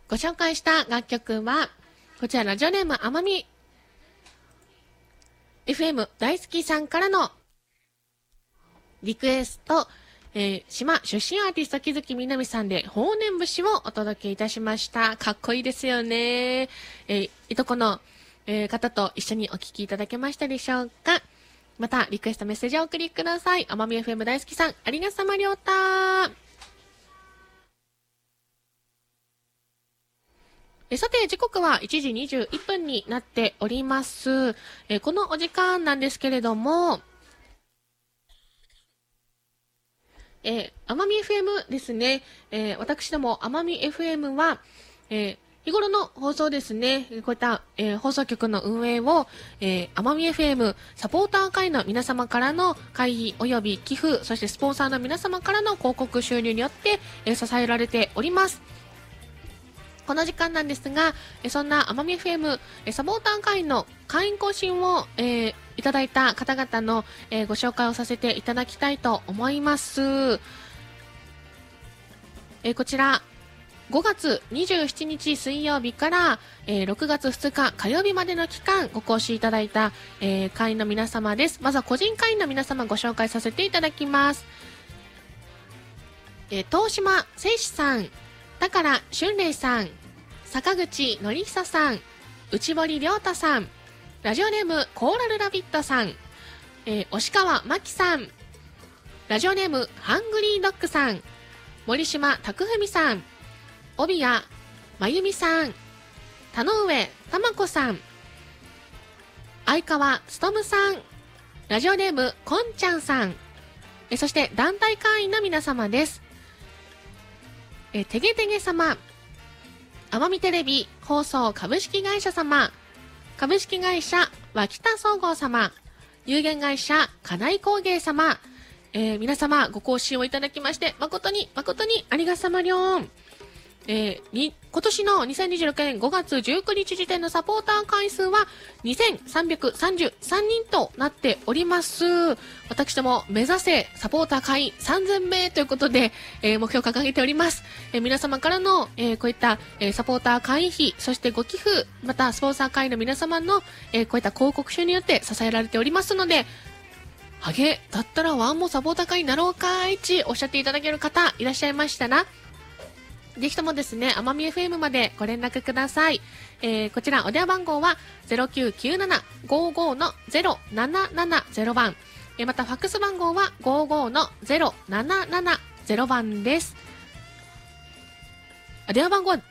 ご紹介した楽曲は、こちらラジオネームあまみ FM 大好きさんからのリクエスト、島出身アーティスト木月みなみさんで法然節をお届けいたしました。かっこいいですよね。いとこの、方と一緒にお聴きいただけましたでしょうか。またリクエストメッセージをお送りください。あまみ FM 大好きさん、ありがさまりょうた。さて、時刻は1時21分になっております。このお時間なんですけれども、あまみ FM ですね。私どもあまみ FM は、日頃の放送ですね、こういった、放送局の運営を、あまみ FM サポーター会の皆様からの会費及び寄付、そしてスポンサーの皆様からの広告収入によって、支えられております。この時間なんですが、そんなあまみ FM サポーター会の会員更新を、いただいた方々の、ご紹介をさせていただきたいと思います。こちら5月27日水曜日から、6月2日火曜日までの期間ご講師いただいた、会員の皆様です。まずは個人会員の皆様ご紹介させていただきます。東島誠志さん、高良俊礼さん、坂口典久さん、内堀亮太さん、ラジオネームコーラルラビットさん、押川真紀さん、ラジオネームハングリードッグさん、森島拓文さん、帯谷真由美さん、田上珠子さん、相川勉さん、ラジオネームこんちゃんさん、そして団体会員の皆様です。てげてげ様、あまみテレビ放送株式会社様、株式会社脇田総合様、有限会社金井工芸様、皆様ご講師をいただきまして誠にありがさまりょん。今年の2026年5月19日時点のサポーター回数は2333人となっております。私ども目指せサポーター会員3000名ということで、目標を掲げております。皆様からの、こういった、サポーター会員費、そしてご寄付、またスポンサー会員の皆様の、こういった広告収によって支えられておりますので、ハゲだったらワンもサポーター会員になろうかいちおっしゃっていただける方いらっしゃいましたら、ぜひともですね、あまみ FM までご連絡ください。こちらお電話番号は 0997-55-0770 番。またファックス番号は 55-0770 番です。電話番号は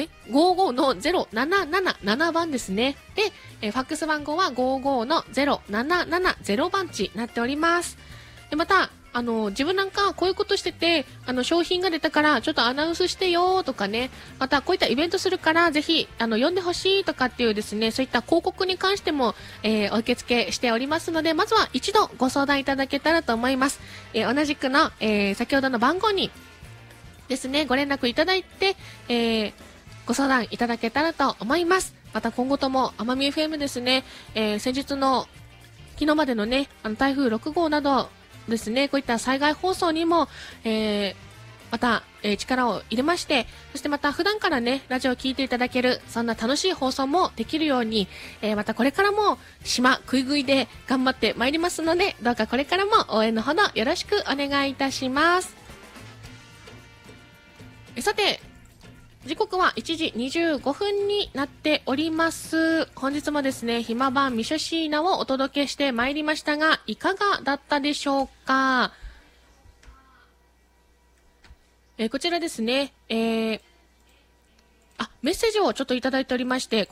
55-0777番ですね。で、ファックス番号は 55-0770 番地になっております。また、自分なんかこういうことしてて、商品が出たからちょっとアナウンスしてよとかね、またこういったイベントするからぜひ、呼んでほしいとかっていうですね、そういった広告に関しても、お受付しておりますので、まずは一度ご相談いただけたらと思います。同じくの、先ほどの番号にですね、ご連絡いただいて、ご相談いただけたらと思います。また今後とも、あまみ FM ですね、先日の昨日までのね、台風6号など、ですね、こういった災害放送にも、また、力を入れまして、そしてまた普段からね、ラジオを聞いていただける、そんな楽しい放送もできるように、またこれからも島食い食いで頑張ってまいりますので、どうかこれからも応援のほどよろしくお願いいたします。さて、時刻は1時25分になっております。本日もですね、暇版ミシュシーナをお届けしてまいりましたが、いかがだったでしょうか。こちらですね、メッセージをちょっといただいておりまして、